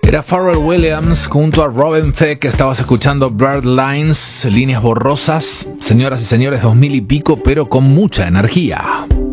Era Pharrell Williams junto a Robin Thicke. Estabas escuchando Blurred Lines, líneas borrosas. Señoras y señores, 2000 y pico, pero con mucha energía.